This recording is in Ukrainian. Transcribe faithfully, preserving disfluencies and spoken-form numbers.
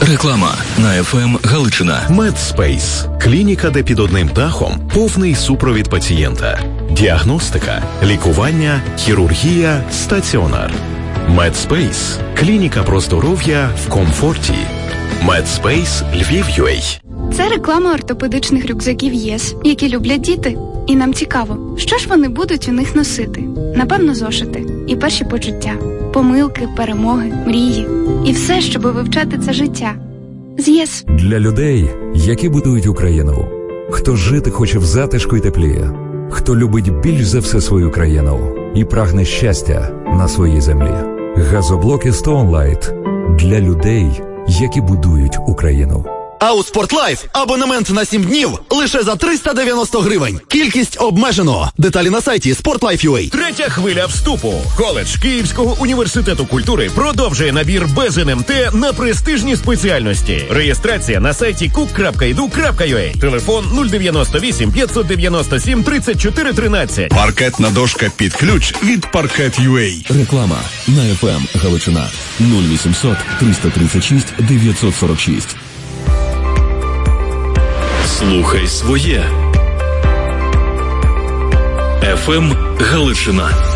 Реклама на еф ем Галичина. Медспейс – клініка, де під одним дахом повний супровід пацієнта. Діагностика, лікування, хірургія, стаціонар. Медспейс – клініка про здоров'я в комфорті. Медспейс Львів.ua. Це реклама ортопедичних рюкзаків ЄС, які люблять діти. І нам цікаво, що ж вони будуть у них носити. Напевно, зошити. І перші почуття. Помилки, перемоги, мрії. І все, щоб вивчати це життя. З ЄС. Для людей, які будують Україну. Хто жити хоче в затишку й теплі. Хто любить більш за все свою країну. І прагне щастя на своїй землі. Газоблоки Stone Light. Для людей, які будують Україну. А у Спортлайф абонемент на сім днів лише за триста дев'яносто гривень. Кількість обмежено. Деталі на сайті спортлайф.ua. Третя хвиля вступу. Коледж Київського університету культури продовжує набір без ен ем те на престижні спеціальності. Реєстрація на сайті кук крапка і ду крапка ю а. Телефон нуль дев'яносто вісім п'ятсот дев'яносто сім тридцять чотири тринадцять. Паркетна дошка під ключ від Паркет.ua. Реклама на еф ем Галичина. нуль вісімсот триста тридцять шість дев'ятсот сорок шість. Слухай своє. еф ем Галичина.